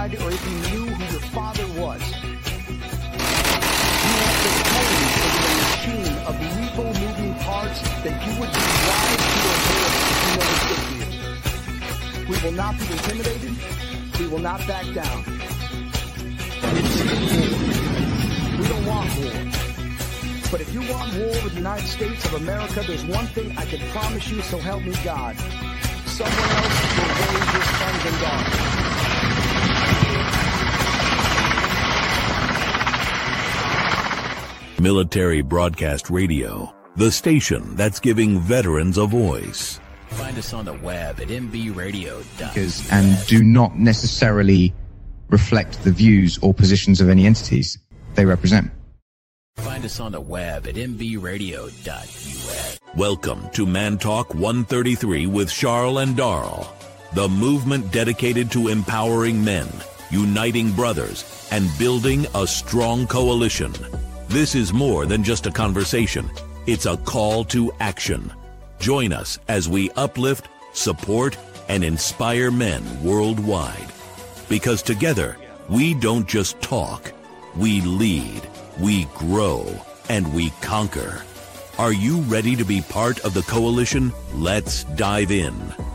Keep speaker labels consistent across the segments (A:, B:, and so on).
A: tried or if you knew who your father was. You have the code for the machine of lethal moving parts that you would be wise to avoid if you never get here. We will not be intimidated. We will not back down. We don't want war. But if you want war with the United States of America, there's one thing I can promise you, so help me God. Someone else will raise your sons and daughters.
B: Military Broadcast Radio, the station that's giving veterans a voice.
C: Find us on the web at mbradio.net.
D: And do not necessarily reflect the views or positions of any entities they represent.
C: Find us on the web at mbradio.us.
B: Welcome to Man Talk 133 with Charles and Darl, the movement dedicated to empowering men, uniting brothers, and building a strong coalition. This is more than just a conversation. It's a call to action. Join us as we uplift, support, and inspire men worldwide. Because together, we don't just talk, we lead. We grow, and we conquer. Are you ready to be part of the coalition? Let's dive in.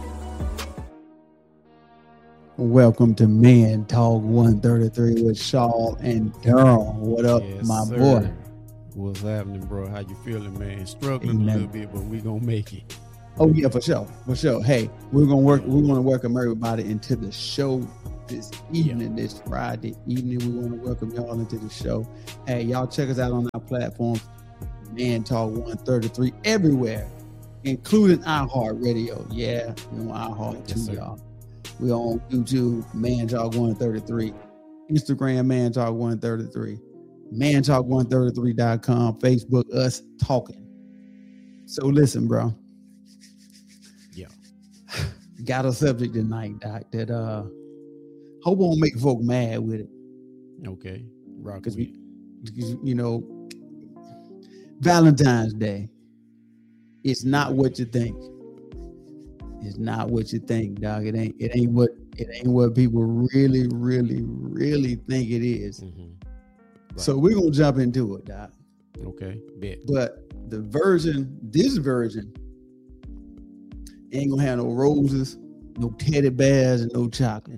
E: Welcome to Man Talk 133 with Shaw and Darryl. What up, my boy?
F: What's happening, bro? How you feeling, man? Struggling a little bit, but we gonna make it.
E: Oh yeah, for sure. Hey, we're gonna welcome everybody into the show this evening, this Friday evening. We want to welcome y'all into the show. Hey, y'all check us out on our platforms, Man Talk 133, everywhere, including iHeartRadio. Yeah, we're on iHeart too, y'all. We're on YouTube, Man Talk 133, Instagram, Man Talk 133, mantalk133.com, Facebook, Us Talking. So listen, bro.
F: Yeah.
E: Got a subject tonight, Doc, that hope won't make folk mad with it.
F: Okay. Rock
E: because you know, Valentine's Day. It's not what you think. It's not what you think, dog. It ain't what people really, really, really think it is.
F: Mm-hmm. Right.
E: So we're gonna jump into it, Doc.
F: Okay, bet.
E: But this version ain't gonna have no roses, no teddy bears, and no chocolate.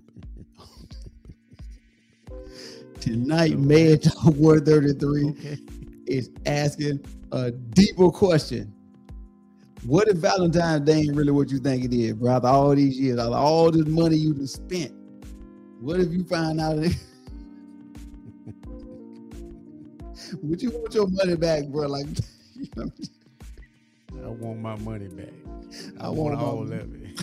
E: Tonight, Man Talk 133 is asking a deeper question. What if Valentine's Day ain't really what you think it is, bro? After all these years, after all this money you done spent, what if you find out would you want your money back, bro? Like, you know,
F: I want my money back.
E: I want
F: all of it.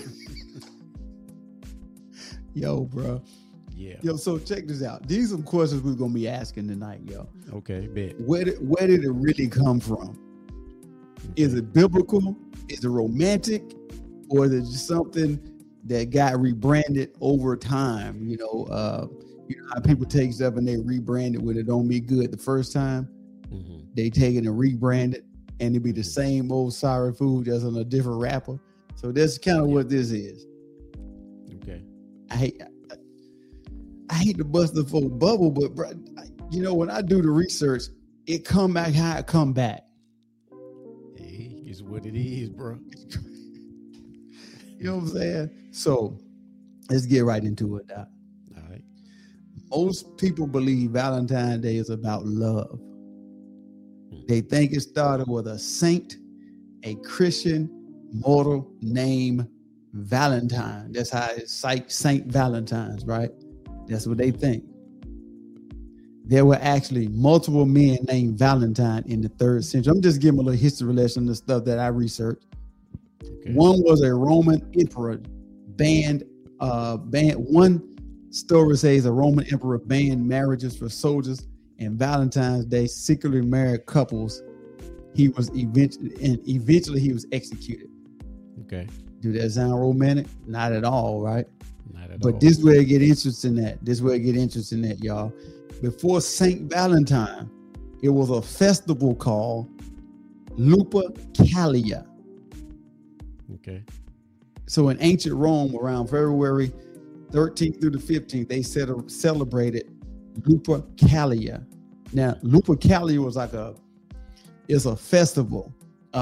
E: Yo, bro.
F: Yeah.
E: Yo, so check this out. These are some questions we're gonna be asking tonight, yo.
F: Okay, bet.
E: Where did it really come from? Is it biblical? Is it romantic? Or is it just something that got rebranded over time? You know how people take stuff and they rebrand it when it don't be good the first time. Mm-hmm. They take it and rebrand it, and it be the same old sorry food just on a different wrapper. So that's kind of what this is.
F: Okay.
E: I hate to bust the full bubble, but bro, you know, when I do the research, it come back how it come back.
F: Hey, it's what it is, bro.
E: You know what I'm saying? So let's get right into it, Doc.
F: All right.
E: Most people believe Valentine's Day is about love. They think it started with a saint, a Christian mortal named Valentine. That's how it's Saint Valentine's, right? That's what they think. There were actually multiple men named Valentine in the 3rd century. I'm just giving a little history lesson, the stuff that I researched. Okay. One was a Roman emperor one story says a Roman emperor banned marriages for soldiers, and Valentine's Day secretly married couples. He was eventually he was executed.
F: Okay.
E: Do that sound romantic? Not at all, right?
F: Not at all.
E: But this way I get interested in that. Y'all. Before Saint Valentine, it was a festival called Lupercalia.
F: Okay.
E: So in ancient Rome, around February 13th through the 15th, they celebrated Lupercalia. Now, Lupercalia was it's a festival.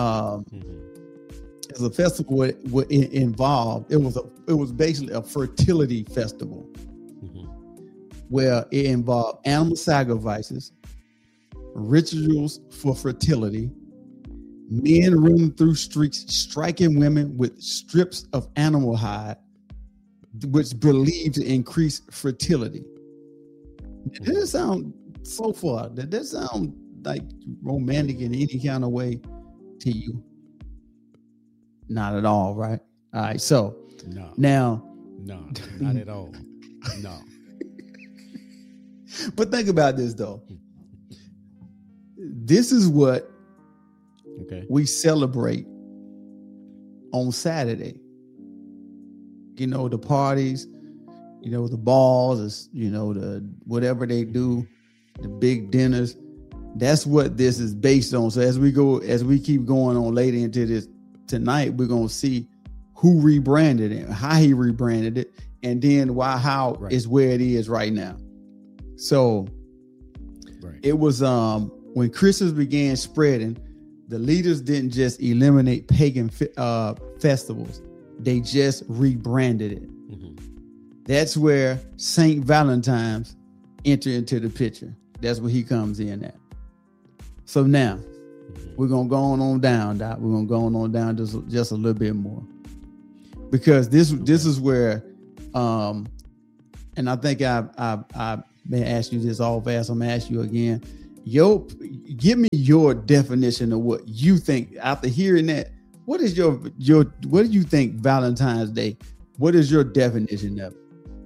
E: It's a festival involved. It was basically a fertility festival where it involved animal sacrifices, rituals for fertility, men running through streets, striking women with strips of animal hide, which believed to increase fertility. Does that sound so far? Does that sound like romantic in any kind of way to you? Not at all, right? All right, so
F: no, not at all. No.
E: But think about this though. This is what we celebrate on Saturday. You know, the parties, you know, the balls, you know, the whatever they do, the big dinners. That's what this is based on. So as we keep going on later into this tonight, we're gonna see who rebranded it, how he rebranded it, and then how is where it is right now. So it was when Christmas began spreading, the leaders didn't just eliminate pagan festivals, they just rebranded it. That's where Saint Valentine's entered into the picture. That's where he comes in at. So now we're gonna go on down, Doc. We're gonna go on down just a little bit more, because this is where, and I think I may ask you this all fast. I'm gonna ask you again. Give me your definition of what you think after hearing that. What is what do you think Valentine's Day? What is your definition of it?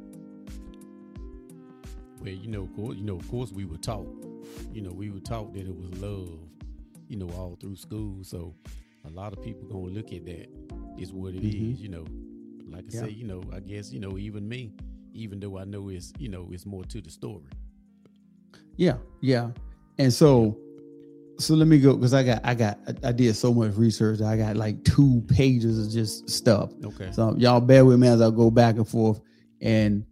F: Well, of course, we were taught. We were taught that it was love. All through school. So a lot of people gonna look at that is what it is. Like I say, I guess even me, even though I know it's more to the story. Yeah.
E: And so let me go, because I did so much research. I got like 2 pages of just stuff.
F: Okay.
E: So y'all bear with me as I go back and forth. And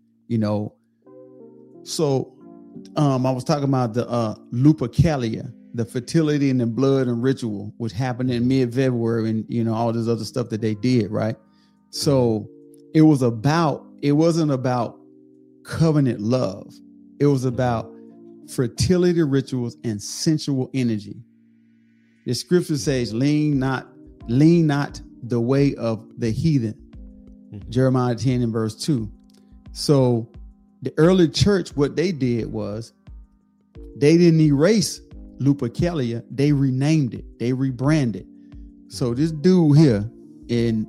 E: so I was talking about the Lupercalia, the fertility and the blood and ritual, which happened in mid-February, and all this other stuff that they did, right? So it wasn't about covenant love. It was about fertility rituals and sensual energy. The scripture says, lean not the way of the heathen. Jeremiah 10 and verse 2. So the early church, what they did was they didn't erase Lupercalia, they renamed it, they rebranded. So this dude here in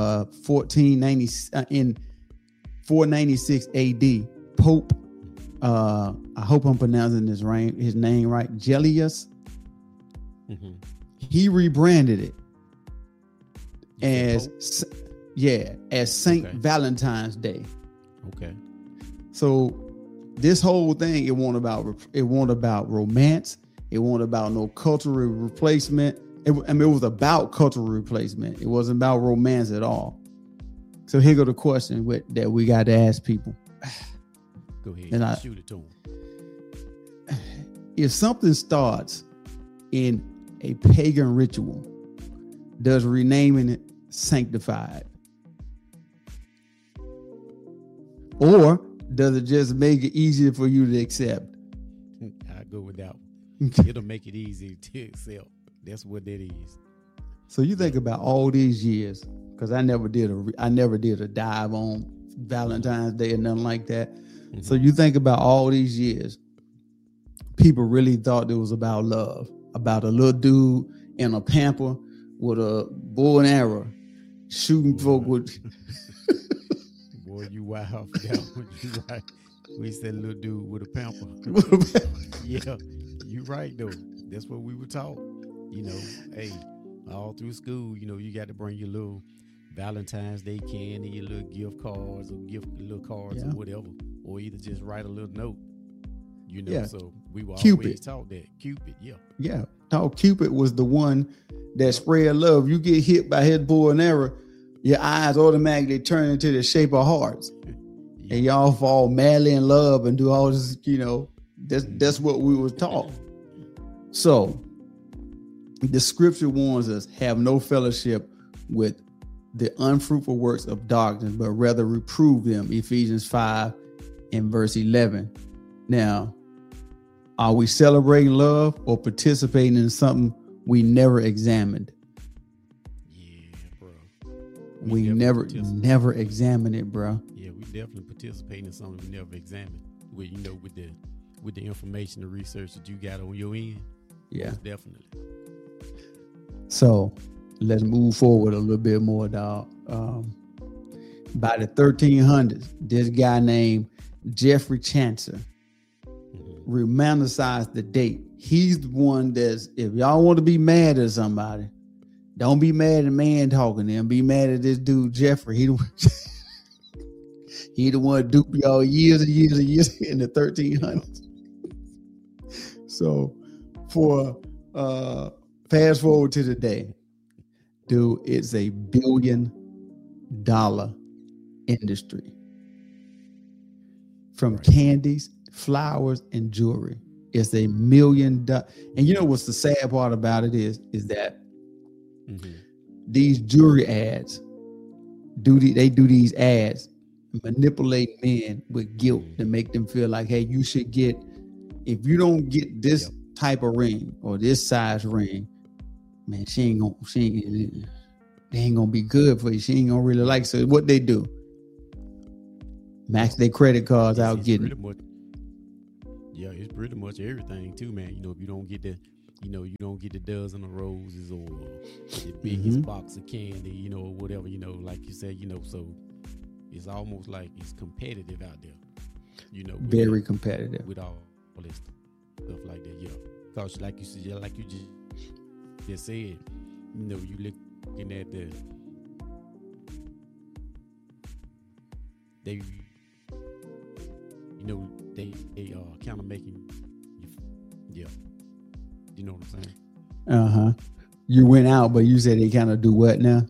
E: 496 AD, Pope, I hope I'm pronouncing his name right, Gellius. He rebranded it as Saint Valentine's Day.
F: Okay.
E: So this whole thing, it wasn't about romance. It wasn't about no cultural replacement. It was about cultural replacement. It wasn't about romance at all. So here go the question that we got to ask people.
F: Go ahead and shoot it to them.
E: If something starts in a pagan ritual, does renaming it sanctify it? Or does it just make it easier for you to accept?
F: I go with that one. It'll make it easy to accept. That's what that is.
E: So you think about all these years, because I never did a dive on Valentine's Day or nothing like that. So you think about all these years, people really thought it was about love, about a little dude in a pamper with a bow and arrow shooting folk with.
F: Boy, you wild for that one. You right. We said little dude with a pamper. Yeah, you right though. That's what we were taught. Hey, all through school, you got to bring your little Valentine's Day candy, your little gift cards or little cards or whatever, or either just write a little note. So we were always taught that Cupid. Yeah.
E: How Cupid was the one that spread love. You get hit by his bow and arrow, your eyes automatically turn into the shape of hearts. and y'all fall madly in love and do all this, you know, that's what we were taught. So the scripture warns us, have no fellowship with the unfruitful works of darkness, but rather reprove them. Ephesians 5 and verse 11. Now, are we celebrating love or participating in something we never examined?
F: Yeah, bro.
E: We never examined it, bro.
F: Yeah, we definitely participate in something we never examined. With, you know, with the information, the research that you got on your end.
E: Yeah,
F: most definitely.
E: So let's move forward a little bit more, dog. By the 1300s, this guy named Jeffrey Chancer romanticized the date. He's the one that's, if y'all want to be mad at somebody, don't be mad at man talking to him. Be mad at this dude, Jeffrey. He the one duped y'all years and years and years in the 1300s. So for fast forward to today, dude, it's a $1 billion industry. From candies, flowers, and jewelry. It's $1 million. And you know what's the sad part about it is that these jewelry ads do these ads, manipulate men with guilt to make them feel like, hey, you should get, if you don't get this type of ring or this size ring, man, they ain't gonna be good for you. She ain't gonna really like. So what they do, max their credit cards out getting.
F: It's pretty much everything too, man. You know, if you don't get the dozen of roses or the biggest box of candy, you know, or whatever, you know, like you said, you know, so it's almost like it's competitive out there. You know,
E: very competitive
F: with all this stuff like that. Yeah, because like you said, like you just said, you know, you looking at they kind of making you, you know what I'm saying?
E: You went out, but you said they kind of do what now?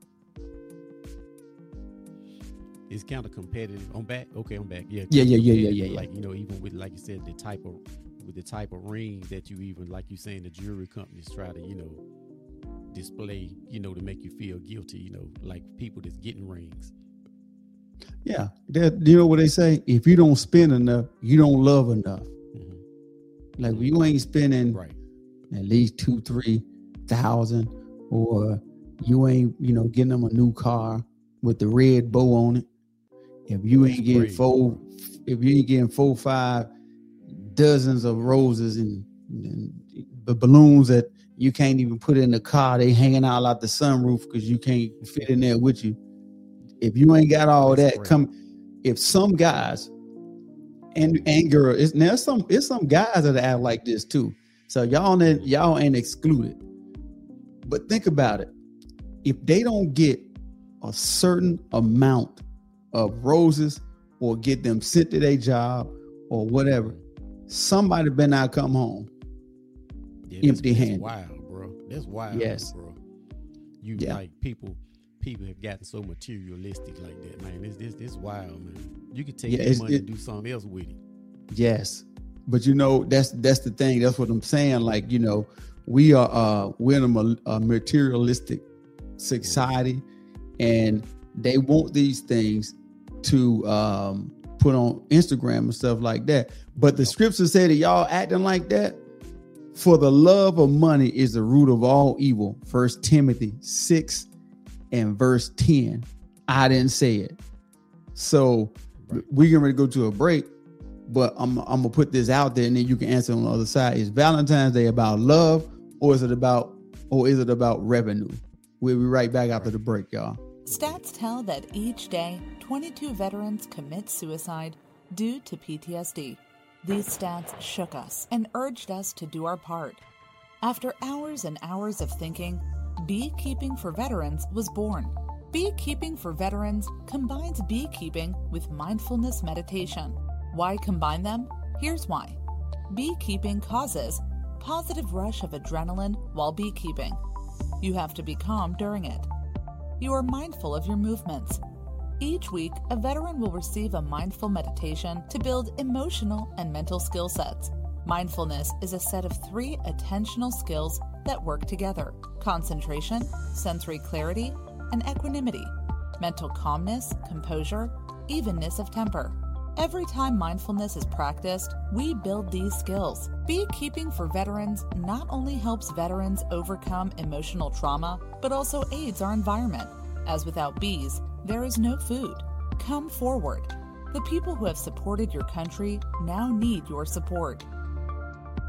F: It's kind of competitive. I'm back. Okay, I'm back. Yeah. Like, you know, even with, like you said, the type of rings that you even, like you saying, the jewelry companies try to, you know, display, you know, to make you feel guilty, you know, like people that's getting rings.
E: Yeah. You know what they say? If you don't spend enough, you don't love enough. Like, you ain't spending at least $2,000-3,000, or you ain't, you know, getting them a new car with the red bow on it. If you ain't getting 4-5 dozens of roses and the balloons that you can't even put in the car, they hanging out the sunroof because you can't fit in there with you. If you ain't got all that, if some guys and girls, it's some guys that act like this too. So y'all ain't excluded. But think about it. If they don't get a certain amount of roses or get them sent to their job or whatever, somebody better not come home empty-handed.
F: That's wild, bro. That's wild, bro. Like people have gotten so materialistic like that, man. This wild, man. You could take that money and do something else with it.
E: Yes, but you know that's the thing. That's what I'm saying. Like, you know, we're in a materialistic society, and they want these things to put on Instagram and stuff like that. But the scripture said that y'all acting like that. For the love of money is the root of all evil. 1 Timothy 6 and verse 10. I didn't say it. So we're getting ready to go to a break, but I'm gonna put this out there, and then you can answer on the other side. Is Valentine's Day about love, or is it about revenue? We'll be right back after the break, y'all.
G: Stats tell that each day, 22 veterans commit suicide due to PTSD. These stats shook us and urged us to do our part. After hours and hours of thinking, Beekeeping for Veterans was born. Beekeeping for Veterans combines beekeeping with mindfulness meditation. Why combine them? Here's why. Beekeeping causes positive rush of adrenaline while beekeeping. You have to be calm during it. You are mindful of your movements. Each week, a veteran will receive a mindful meditation to build emotional and mental skill sets. Mindfulness is a set of 3 attentional skills that work together: concentration, sensory clarity, and equanimity, mental calmness, composure, evenness of temper. Every time mindfulness is practiced, we build these skills. Beekeeping for veterans not only helps veterans overcome emotional trauma, but also aids our environment, as without bees, there is no food. Come forward. The people who have supported your country now need your support.